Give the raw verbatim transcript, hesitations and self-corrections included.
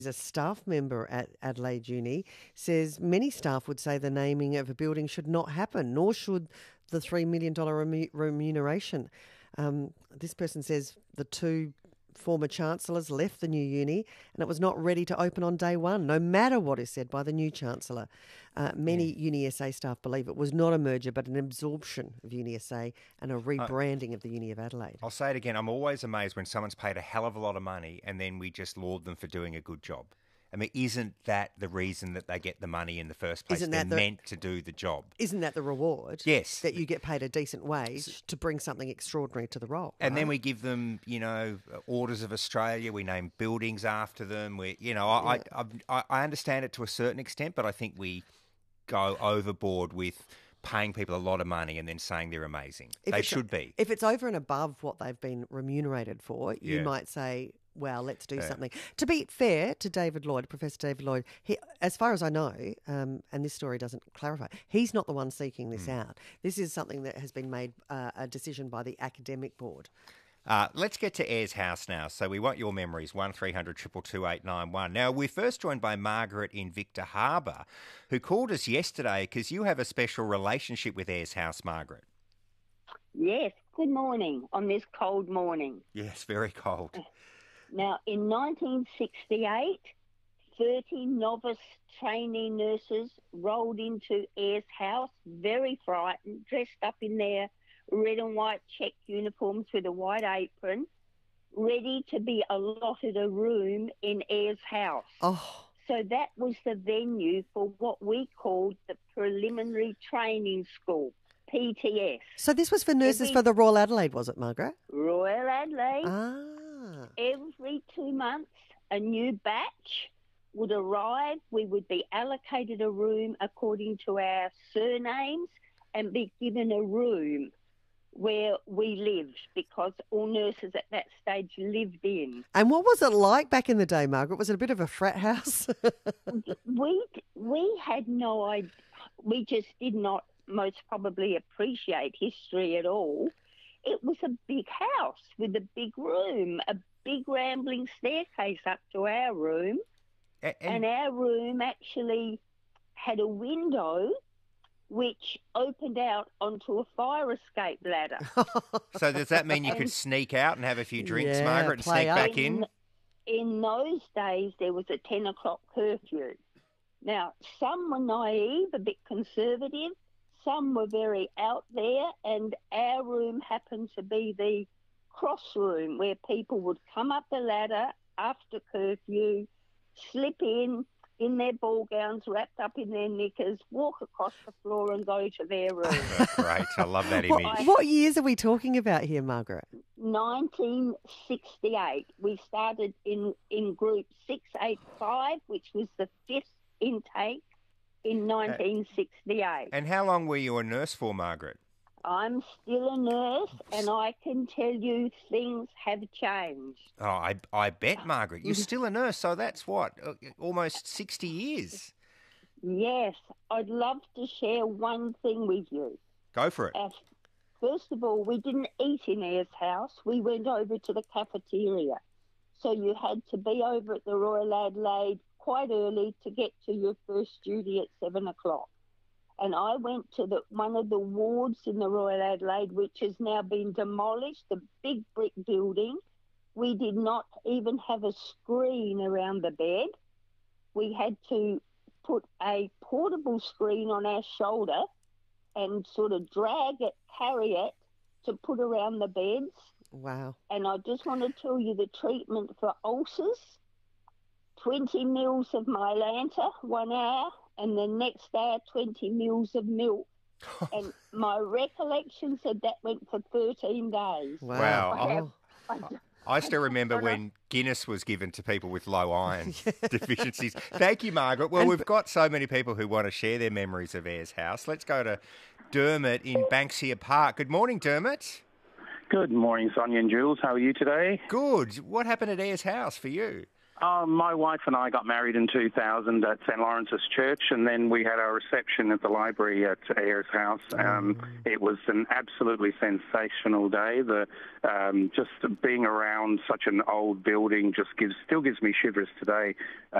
A staff member at Adelaide Uni says many staff would say the naming of a building should not happen, nor should the three million dollars remu- remuneration. Um, this person says the two former chancellors left the new uni and it was not ready to open on day one, no matter what is said by the new chancellor. Uh, many yeah. Uni S A staff believe it was not a merger but an absorption of Uni S A and a rebranding uh, of the Uni of Adelaide. I'll say it again, I'm always amazed when someone's paid a hell of a lot of money and then we just laud them for doing a good job. I mean, isn't that the reason that they get the money in the first place? Isn't They're that the, meant to do the job. Isn't that the reward? Yes. That you get paid a decent wage to bring something extraordinary to the role. And right? then we give them, you know, Orders of Australia. We name buildings after them. We, you know, I, yeah. I, I understand it to a certain extent, but I think we go overboard with paying people a lot of money and then saying they're amazing. If they should be. If it's over and above what they've been remunerated for, you yeah. might say, well, let's do yeah. something. To be fair to David Lloyd, Professor David Lloyd, he, as far as I know, um, and this story doesn't clarify, he's not the one seeking this mm. out. This is something that has been made uh, a decision by the academic board. Uh, let's get to Ayers House now. So we want your memories, one three hundred two two two eight nine one. Now, we're first joined by Margaret in Victor Harbour, who called us yesterday because you have a special relationship with Ayers House, Margaret. Yes, good morning on this cold morning. Yes, very cold. Now, in nineteen sixty-eight, thirty novice trainee nurses rolled into Ayers House, very frightened, dressed up in their red and white check uniforms with a white apron, ready to be allotted a room in Ayers House. Oh. So that was the venue for what we called the Preliminary Training School, P T S. So this was for nurses Every... for the Royal Adelaide, was it, Margaret? Royal Adelaide. Ah. Every two months, a new batch would arrive. We would be allocated a room according to our surnames and be given a room where we lived because all nurses at that stage lived in. And what was it like back in the day, Margaret? Was it a bit of a frat house? we we had no idea. We just did not most probably appreciate history at all. It was a big house with a big room, a big rambling staircase up to our room. And, and our room actually had a window which opened out onto a fire escape ladder. So does that mean you could sneak out and have a few drinks, yeah, Margaret, and sneak up. back in? In those days, there was a ten o'clock curfew. Now, some were naive, a bit conservative. Some were very out there, and our room happened to be the cross room where people would come up the ladder after curfew, slip in, in their ball gowns, wrapped up in their knickers, walk across the floor and go to their room. That's great. I love that image. What, what years are we talking about here, Margaret? nineteen sixty-eight. We started in, in group six eighty-five, which was the fifth intake in nineteen sixty-eight. And how long were you a nurse for, Margaret? I'm still a nurse, and I can tell you things have changed. Oh, I, I bet, Margaret. You're still a nurse, so that's what, almost sixty years? Yes. I'd love to share one thing with you. Go for it. Uh, first of all, we didn't eat in Ayers House. We went over to the cafeteria. So you had to be over at the Royal Adelaide quite early to get to your first duty at seven o'clock. And I went to the one of the wards in the Royal Adelaide, which has now been demolished, the big brick building. We did not even have a screen around the bed. We had to put a portable screen on our shoulder and sort of drag it, carry it to put around the beds. Wow. And I just want to tell you the treatment for ulcers, twenty mils of Mylanta, one hour, and the next hour, twenty mils of milk. And my recollection said that went for thirteen days. Wow. wow. I, have, oh. I, I still remember when Guinness was given to people with low iron deficiencies. Thank you, Margaret. Well, and we've got so many people who want to share their memories of Ayers House. Let's go to Dermot in Banksia Park. Good morning, Dermot. Good morning, Sonia and Jules. How are you today? Good. What happened at Ayers House for you? Oh, my wife and I got married in two thousand at Saint Lawrence's Church, and then we had our reception at the library at Ayers House. Um, mm. It was an absolutely sensational day. The um, just being around such an old building just gives still gives me shivers today.